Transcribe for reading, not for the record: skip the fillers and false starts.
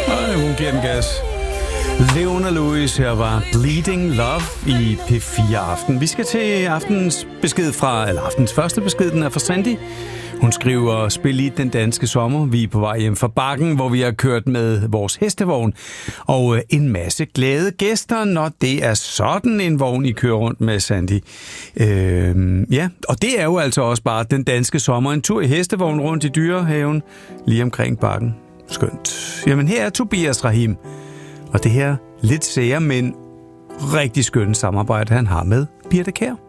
Hun giver den gas. Leona Lewis, her var Bleeding Love i P4 Aften. Vi skal til aftens første besked, den er fra Sandy. Hun skriver, spil i den danske sommer. Vi er på vej hjem fra Bakken, hvor vi har kørt med vores hestevogn. Og en masse glade gæster, når det er sådan en vogn, I kører rundt med, Sandy. Ja, og det er jo altså også bare den danske sommer. En tur i hestevogn rundt i Dyrehaven, lige omkring Bakken. Skønt. Jamen her er Tobias Rahim. Og det her lidt sære, men rigtig skønne samarbejde, han har med Birthe Kjær.